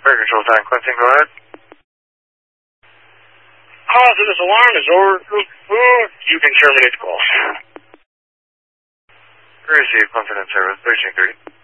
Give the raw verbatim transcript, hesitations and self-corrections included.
Air Control Time, Quentin, go ahead. Cause of this alarm is over. You can terminate the call. Receive, Quentin in service, thirteen thirty.